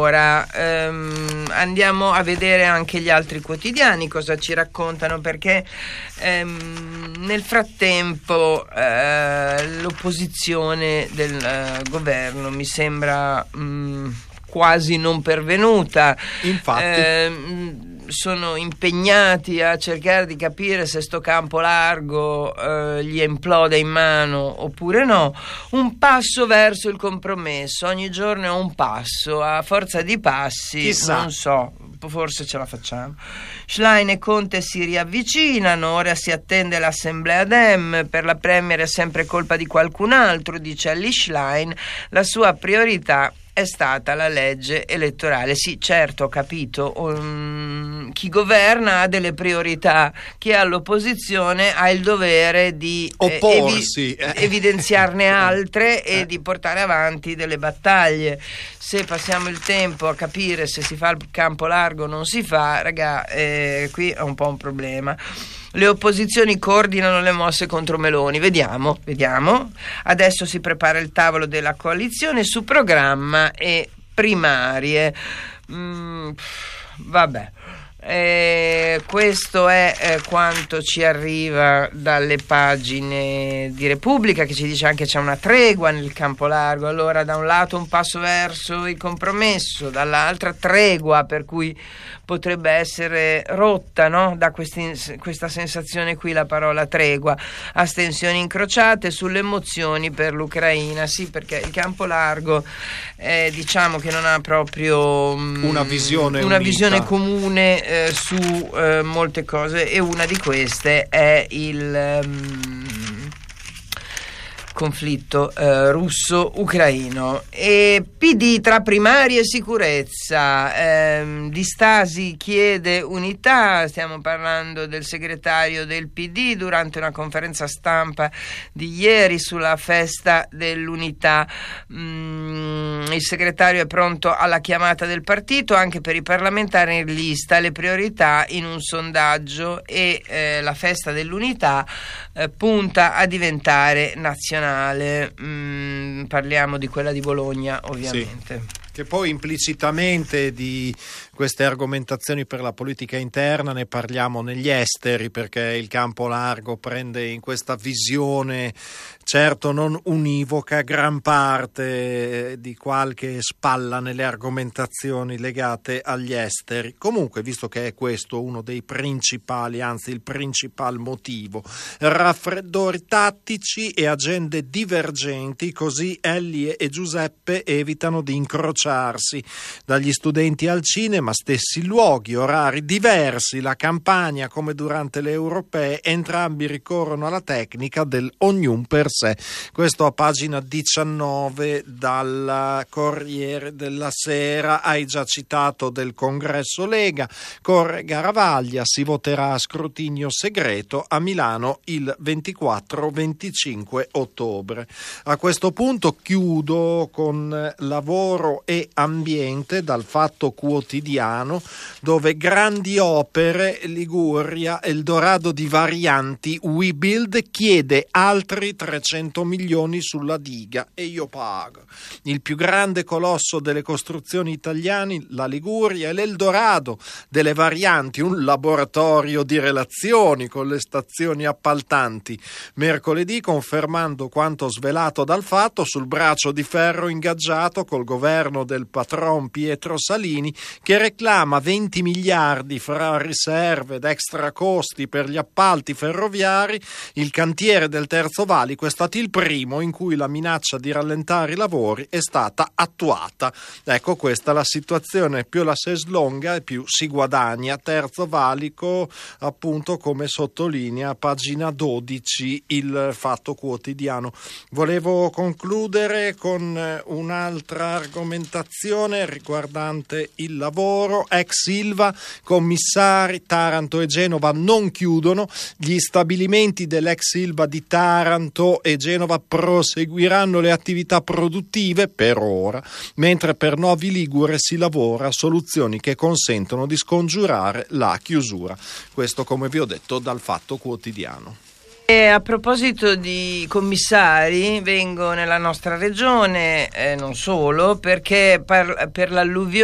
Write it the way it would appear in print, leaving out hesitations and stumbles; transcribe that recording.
Allora, andiamo a vedere anche gli altri quotidiani cosa ci raccontano, perché nel frattempo l'opposizione del governo mi sembra quasi non pervenuta. Infatti sono impegnati a cercare di capire se sto campo largo gli implode in mano oppure no. Un passo verso il compromesso, ogni giorno è un passo, a forza di passi, chissà. non so, forse ce la facciamo. Schlein e Conte si riavvicinano, ora si attende l'assemblea Dem, per la Premier è sempre colpa di qualcun altro, dice Elly Schlein, la sua priorità è stata la legge elettorale. Sì, certo, ho capito. Chi governa ha delle priorità, chi è all'opposizione ha il dovere di opporsi, evidenziarne altre e di portare avanti delle battaglie. Se passiamo il tempo a capire se si fa il campo largo o non si fa, raga, qui è un po' un problema. Le opposizioni coordinano le mosse contro Meloni. Vediamo. Adesso si prepara il tavolo della coalizione su programma e primarie. Vabbè. Questo è quanto ci arriva dalle pagine di Repubblica, che ci dice anche c'è una tregua nel campo largo. Allora, da un lato un passo verso il compromesso, dall'altra tregua, per cui potrebbe essere rotta, no? Da questa sensazione qui la parola tregua. Astensioni incrociate sulle mozioni per l'Ucraina. Sì, perché il campo largo diciamo che non ha proprio una visione comune su molte cose, e una di queste è il conflitto russo-ucraino. E PD tra primarie e sicurezza, Di Stasi chiede unità, stiamo parlando del segretario del PD durante una conferenza stampa di ieri sulla festa dell'unità. Il segretario è pronto alla chiamata del partito anche per i parlamentari in lista, le priorità in un sondaggio, e la festa dell'unità punta a diventare nazionale. Parliamo di quella di Bologna, ovviamente. Sì. Che poi implicitamente di queste argomentazioni per la politica interna ne parliamo negli esteri, perché il campo largo prende in questa visione certo non univoca gran parte di qualche spalla nelle argomentazioni legate agli esteri. Comunque, visto che è questo uno dei principali, anzi il principal motivo, raffreddori tattici e agende divergenti, così Elly e Giuseppe evitano di incrociarsi. Dagli studenti al cinema, stessi luoghi, orari diversi, la campagna come durante le europee, entrambi ricorrono alla tecnica del ognuno per sé. Questo a pagina 19 dal Corriere della Sera. Hai già citato del congresso Lega, corre Garavaglia, si voterà a scrutinio segreto a Milano il 24-25 ottobre. A questo punto chiudo con lavoro e ambiente dal Fatto Quotidiano, dove grandi opere, Liguria, Eldorado di varianti, WeBuild chiede altri 300 milioni sulla diga e io pago. Il più grande colosso delle costruzioni italiane, la Liguria, e l'Eldorado delle varianti, un laboratorio di relazioni con le stazioni appaltanti. Mercoledì, confermando quanto svelato dal Fatto, sul braccio di ferro ingaggiato col governo del patron Pietro Salini, che reclama 20 miliardi fra riserve ed extra costi per gli appalti ferroviari, il cantiere del Terzo Valico è stato il primo in cui la minaccia di rallentare i lavori è stata attuata. Ecco, questa è la situazione, più la si slonga e più si guadagna. Terzo Valico, appunto, come sottolinea a pagina 12 il Fatto Quotidiano. Volevo concludere con un'altra argomentazione riguardante il lavoro. Ex Ilva, commissari, Taranto e Genova non chiudono, gli stabilimenti dell'ex Ilva di Taranto e Genova proseguiranno le attività produttive per ora, mentre per Novi Ligure si lavora a soluzioni che consentono di scongiurare la chiusura. Questo, come vi ho detto, dal Fatto Quotidiano. E a proposito di commissari, vengo nella nostra regione, non solo, perché per l'alluvione